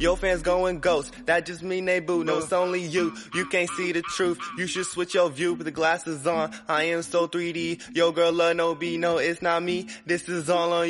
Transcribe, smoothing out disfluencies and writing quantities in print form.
Your fans going ghost, that just mean they boo. No, it's only you, you can't see the truth. You should switch your view, put the glasses on. I am so 3D, yo girl love no B, no it's not me. This is all on